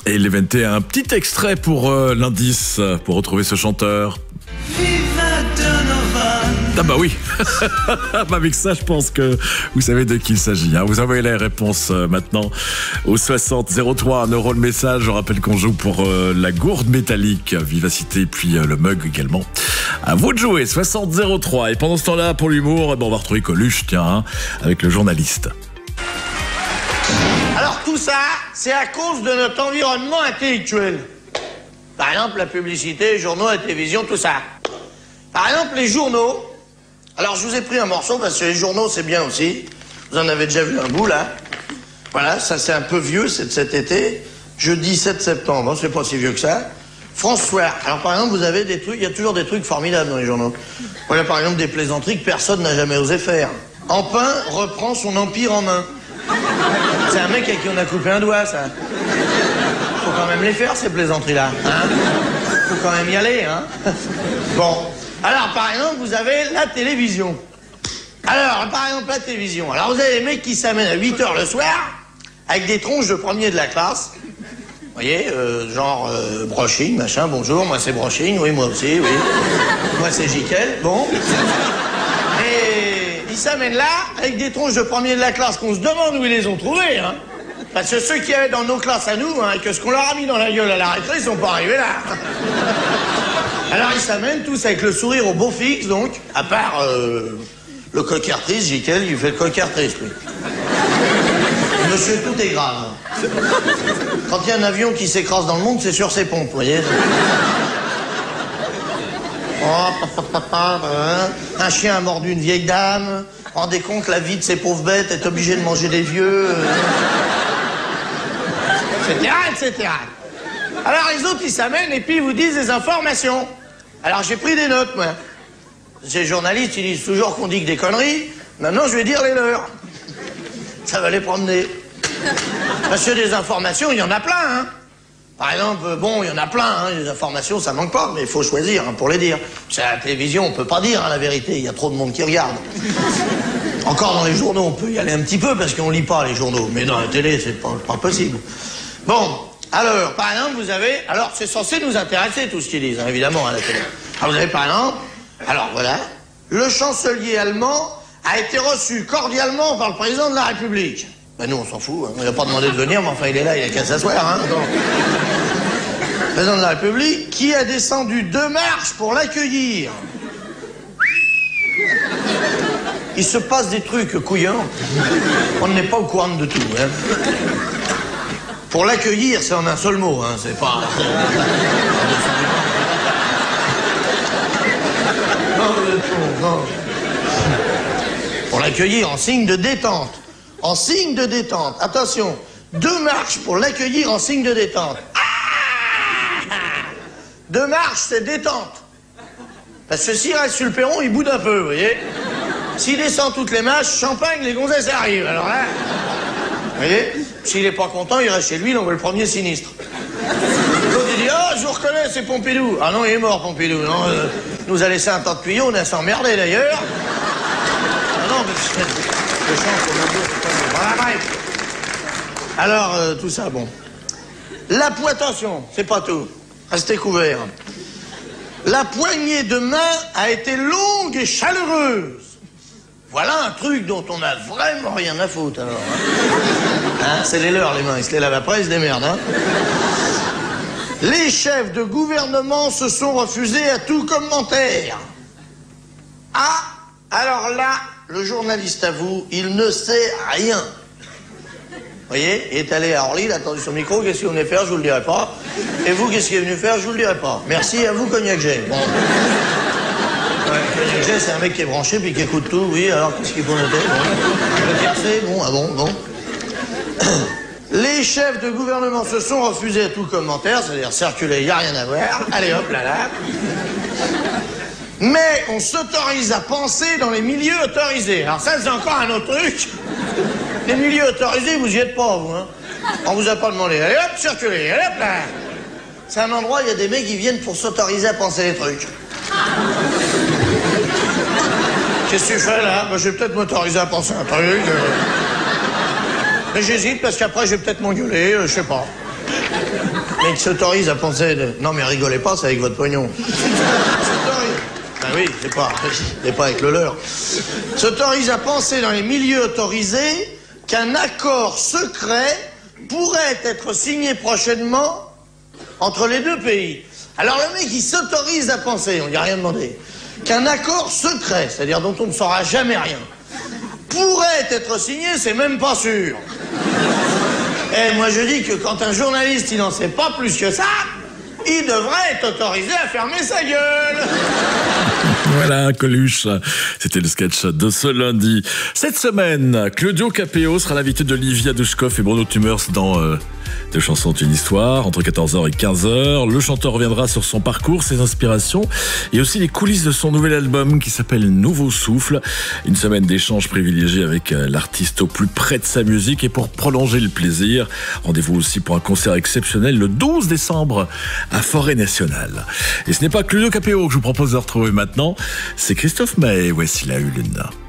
Et il inventait un petit extrait pour l'indice, pour retrouver ce chanteur. Ah bah oui. Avec ça, je pense que vous savez de qui il s'agit. Vous envoyez les réponses maintenant au 60 03 €, le message. Je rappelle qu'on joue pour la gourde métallique Vivacité, puis le mug également. À vous de jouer, 60 03. Et pendant ce temps-là, pour l'humour, on va retrouver Coluche, avec le journaliste. Alors tout ça, c'est à cause de notre environnement intellectuel. Par exemple, la publicité, les journaux, la télévision, tout ça. Par exemple, les journaux. Alors, je vous ai pris un morceau parce que les journaux, c'est bien aussi. Vous en avez déjà vu un bout, là. Voilà, ça, c'est un peu vieux, c'est de cet été. Jeudi 7 septembre, c'est pas si vieux que ça. France Soir. Alors, par exemple, vous avez des trucs, il y a toujours des trucs formidables dans les journaux. Voilà, par exemple, des plaisanteries que personne n'a jamais osé faire. Empin reprend son empire en main. C'est un mec à qui on a coupé un doigt, ça. Faut quand même les faire, ces plaisanteries-là. Hein? Faut quand même y aller, hein. Bon. Alors, par exemple, vous avez la télévision. Alors, par exemple, la télévision. Alors, vous avez des mecs qui s'amènent à 8 h le soir avec des tronches de premier de la classe. Vous voyez, genre Broching, machin, bonjour, moi c'est Broching, oui, moi aussi, oui. Moi c'est Jiquel, bon. Et ils s'amènent là avec des tronches de premier de la classe qu'on se demande où ils les ont trouvés, hein. Parce que ceux qui avaient dans nos classes à nous, hein, que ce qu'on leur a mis dans la gueule à la récré, ils sont pas arrivés là. Alors ils s'amènent tous avec le sourire au beau fixe, donc, à part le coquartrice, Jiquel, il fait le coquartrice, lui. Monsieur, tout est grave. Quand il y a un avion qui s'écrase dans le monde, c'est sur ses pompes, vous voyez. Un chien a mordu une vieille dame. Rendez compte, la vie de ces pauvres bêtes est obligée de manger des vieux. Etc., etc. Alors les autres, ils s'amènent et puis ils vous disent des informations. Alors j'ai pris des notes, moi. Ces journalistes, ils disent toujours qu'on dit que des conneries. Maintenant, je vais dire les leurs. Ça va les promener. Parce que des informations, il y en a plein, hein. Par exemple, bon, il y en a plein, hein. Les informations, ça manque pas, mais il faut choisir, hein, pour les dire. C'est à la télévision, on peut pas dire, hein, la vérité. Il y a trop de monde qui regarde. Encore dans les journaux, on peut y aller un petit peu parce qu'on lit pas les journaux. Mais dans la télé, c'est pas possible. Bon. Alors, par exemple, vous avez... Alors, c'est censé nous intéresser, tout ce qu'ils disent, hein, évidemment, à la télé. Alors, vous avez, par exemple... Alors, voilà. Le chancelier allemand a été reçu cordialement par le président de la République. Ben, nous, on s'en fout. Hein. On lui a pas demandé de venir, mais enfin, il est là, il a qu'à s'asseoir, hein. Le président de la République, qui a descendu 2 marches pour l'accueillir. Il se passe des trucs couillants. On n'est pas au courant de tout, hein. Pour l'accueillir, c'est en un seul mot, hein, c'est pas... Non. Pour l'accueillir en signe de détente. En signe de détente. Attention, 2 marches pour l'accueillir en signe de détente. 2 marches, c'est détente. Parce que s'il reste sur le perron, il boude un peu, vous voyez. S'il descend toutes les marches, champagne, les gonzesses arrivent. Alors là, vous voyez. S'il n'est pas content, il reste chez lui, il envoie le premier sinistre. L'autre, il dit, oh, je vous reconnais, c'est Pompidou. Ah non, il est mort, Pompidou. Non, nous a laissé un tas de tuyaux, on a s'emmerdé d'ailleurs. Ah non, mais le chant, voilà, bref. Alors, tout ça, bon. Attention, c'est pas tout. Restez couverts. La poignée de main a été longue et chaleureuse. Voilà un truc dont on a vraiment rien à foutre, alors. Hein, c'est les leurs, les mains. Ils se les lavent après, ils se démerdent, hein. Les chefs de gouvernement se sont refusés à tout commentaire. Ah, alors là, le journaliste avoue, il ne sait rien. Vous voyez, il est allé à Orly, il a attendu son micro, qu'est-ce qu'il venait faire, je vous le dirai pas. Et vous, qu'est-ce qu'il est venu faire, je vous le dirai pas. Merci à vous, Cognac G. Bon. Ouais, Cognac G, c'est un mec qui est branché puis qui écoute tout, oui, alors qu'est-ce qu'il faut noter? Bon. Le tiercé, bon, ah bon. Les chefs de gouvernement se sont refusés à tout commentaire, c'est-à-dire circuler, il n'y a rien à voir. Allez hop, là. Mais on s'autorise à penser dans les milieux autorisés. Alors ça, c'est encore un autre truc. Les milieux autorisés, vous y êtes pas, vous, hein. On vous a pas demandé. Allez hop, circulez, allez hop, là. C'est un endroit où il y a des mecs qui viennent pour s'autoriser à penser des trucs. Qu'est-ce que tu fais, là? Ben, je vais peut-être m'autoriser à penser un truc. Mais j'hésite, parce qu'après, je vais peut-être m'engueuler, je sais pas. Mais qui s'autorise à penser de... Non, mais rigolez pas, c'est avec votre pognon. Ben oui, c'est pas avec le leur. S'autorise à penser dans les milieux autorisés qu'un accord secret pourrait être signé prochainement entre les deux pays. Alors le mec, il s'autorise à penser, on lui a rien demandé, qu'un accord secret, c'est-à-dire dont on ne saura jamais rien, pourrait être signé, c'est même pas sûr. Et moi je dis que quand un journaliste, il n'en sait pas plus que ça, il devrait être autorisé à fermer sa gueule. Voilà, Coluche, c'était le sketch de ce lundi. Cette semaine, Claudio Capéo sera l'invité d'Olivia Dushkov et Bruno Tumers dans Deux chansons d'une histoire, entre 14h et 15h. Le chanteur reviendra sur son parcours, ses inspirations et aussi les coulisses de son nouvel album qui s'appelle Nouveau Souffle. Une semaine d'échanges privilégiés avec l'artiste au plus près de sa musique. Et pour prolonger le plaisir, rendez-vous aussi pour un concert exceptionnel le 12 décembre à Forêt Nationale. Et ce n'est pas Claudio Capéo que je vous propose de retrouver maintenant, c'est Christophe Maé. Voici la Hulune.